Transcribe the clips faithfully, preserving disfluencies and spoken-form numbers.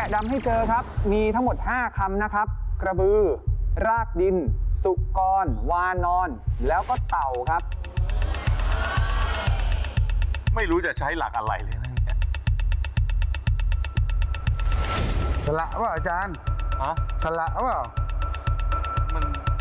ะดำให้เจอครับมีทั้งหมดห้าคำนะครับกระบือรากดินสุกรวานอนแล้วก็เต่าครับไม่รู้จะใช้หลักอะไรเลยนะเนี่ยสละว่าอาจารย์ฮะสละว่ามัน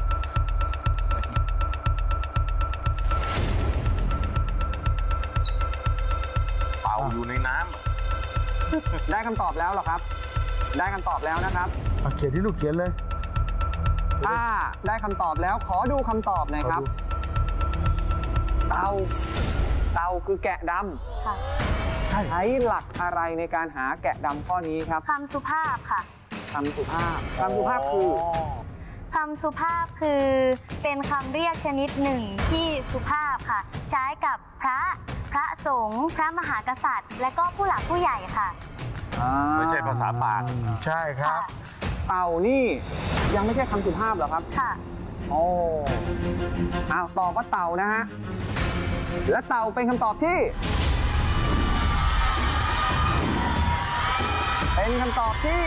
เต่าอยู่ในน้ำได้คำตอบแล้วเหรอครับได้คำตอบแล้วนะครับเขียนที่ลูกเขียนเลยถ้าได้คำตอบแล้วขอดูคำตอบหน่อยครับเต่าเต่าคือแกะดำใช้หลักอะไรในการหาแกะดำข้อนี้ครับคำสุภาพค่ะคำสุภาพคำสุภาพคือคำสุภาพคือเป็นคำเรียกชนิดหนึ่งที่สุภาพค่ะใช้กับพระพระสงฆ์พระมหากษัตริย์ และก็ผู้หลักผู้ใหญ่ค่ะไม่ใช่ภาษาปากใช่ครับเต่านี่ยังไม่ใช่คำสุภาพเหรอครับค่ะโอ้อ้าวตอบว่าเต่านะฮะและเต่าเป็นคำตอบที่เป็นคำตอบที่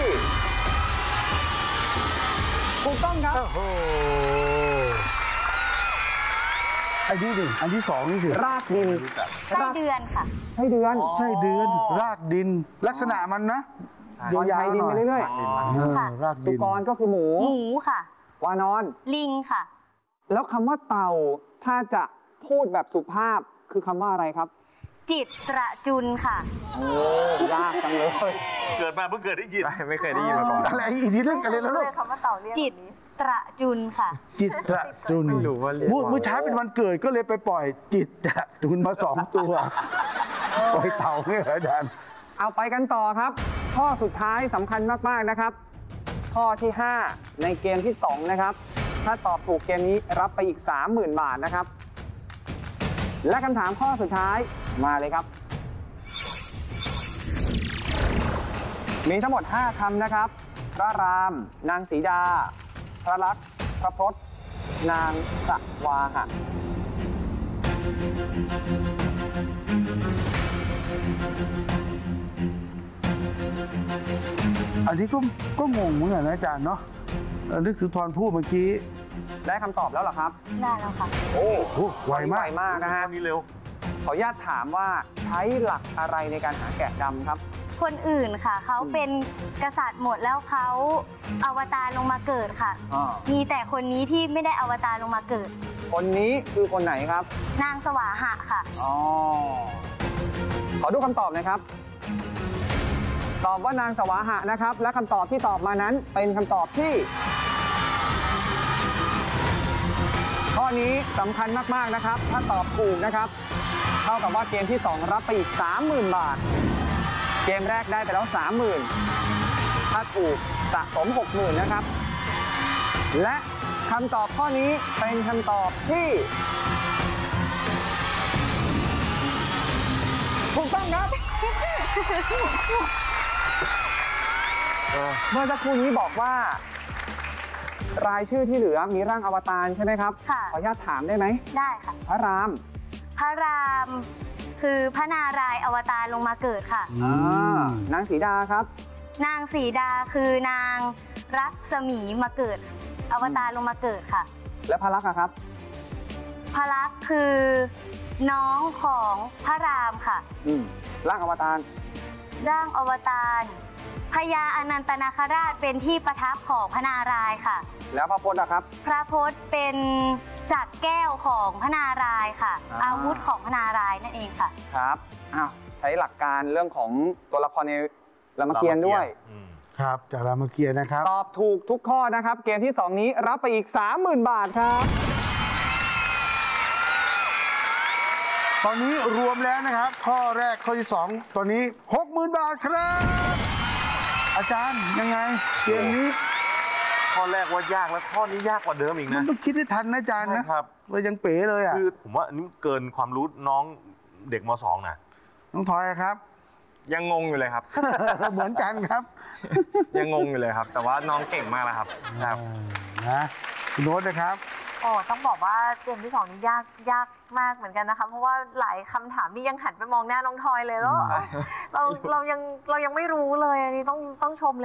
ถูกต้องครับโอ้โหไอ้นี่ดิอันที่สองนี่สิรากดินไส้เดือนค่ะไส้เดือนไส้เดือนรากดินลักษณะมันนะยาวๆดินไปเรื่อยๆรากดินสุกรก็คือหมูหมูค่ะวานอนลิงค่ะแล้วคำว่าเต่าถ้าจะพูดแบบสุภาพคือคำว่าอะไรครับจิตรจุลค่ะโอ้ยากจังเลยเกิดมาเพิ่งเกิดได้ยินไม่เคยได้ยินมาก่อนอะไรอีกทีเรื่องอะไรแล้วลูกคำว่าเต่าเรียกจิตรจุลค่ะจิตรจุลไม่รู้ว่าเรียกเมื่อเช้าเป็นวันเกิดก็เลยไปปล่อยจิตรจุลมาสองตัวปล่อยเต่าเนี่ยอาจารย์เอาไปกันต่อครับข้อสุดท้ายสำคัญมากๆนะครับข้อที่ห้าในเกมที่สองนะครับถ้าตอบถูกเกมนี้รับไปอีก สามหมื่น บาทนะครับและคำถามข้อสุดท้ายมาเลยครับมีทั้งหมดห้าคำนะครับพระรามนางสีดาพระลักษณ์พระพรตนางสวาหะอันนี้ก็ก็งงเหมือนกันนะอาจารย์เนาะนึกถึงทอนพูดเมื่อกี้ได้คำตอบแล้วเหรอครับได้แล้วค่ะโอ้โหไวมากมากนะฮะนี่เร็วขออนุญาตถามว่าใช้หลักอะไรในการหาแกะดำครับคนอื่นค่ะเขาเป็นกษัตริย์หมดแล้วเขาอวตารลงมาเกิดค่ะมีแต่คนนี้ที่ไม่ได้อวตารลงมาเกิดคนนี้คือคนไหนครับนางสวาหะค่ะอ๋อขอดูคำตอบหน่อยครับตอบว่านางสวาหะนะครับและคำตอบที่ตอบมานั้นเป็นคำตอบที่ข้อนี้สำคัญมากๆนะครับถ้าตอบถูกนะครับเท่ากับว่าเกมที่สองรับไปอีก สามหมื่น บาทเกมแรกได้ไปแล้ว สามหมื่น ถ้าถูกสะสม หกหมื่น นะครับและคำตอบข้อนี้เป็นคำตอบที่ถูกต้องครับเมื่อสักครู่นี้บอกว่ารายชื่อที่เหลือมีร่างอวตารใช่ไหมครับค่ะขออนุญาตถามได้ไหมได้ค่ะพระรามพระรามคือพระนารายณ์อวตารลงมาเกิดค่ะนางสีดาครับนางสีดาคือนางรักษมีมาเกิดอวตารลงมาเกิดค่ะและพระลักษณ์ครับพระลักษณ์คือน้องของพระรามค่ะร่างอวตารร่างอวตารพญาอนันตนาคราชเป็นที่ประทับของพระนารายณ์ค่ะแล้วพระพจน์นะครับพระพจน์เป็นจักรแก้วของพระนารายณ์ค่ะ อา อาวุธของพระนารายณ์นั่นเองค่ะครับอ้าวใช้หลักการเรื่องของตัวละครในรามเกียรติ์ด้วยครับจากรามเกียรติ์นะครับตอบถูกทุกข้อนะครับเกมที่สองนี้รับไปอีก สามหมื่น บาทครับตอนนี้รวมแล้วนะครับข้อแรกข้อที่สองตอนนี้ หกหมื่น บาทครับอาจารย์ยังไงเกมนี้ข้อแรกว่ายากแล้วข้อนี้ยากกว่าเดิมอีกนะมันต้องคิดให้ทันนะอาจารย์นะครับเรายังเป๋เลยอ่ะคือผมว่าอันนี้เกินความรู้น้องเด็กม.สอง นะน้องทอยครับยังงงอยู่เลยครับเหมือนกันครับยังงงอยู่เลยครับแต่ว่าน้องเก่งมากแล้วครับครับนะคุณโน้ตนะครับโอ้ต้องบอกว่าเกมที่สองนี้ยากยากมากเหมือนกันนะคะเพราะว่าหลายคำถามนี่ยังหันไปมองหน้าน้องทอยเลยแล้วเราเรายังเรายังไม่รู้เลยอันนี้ต้องต้องชมเลย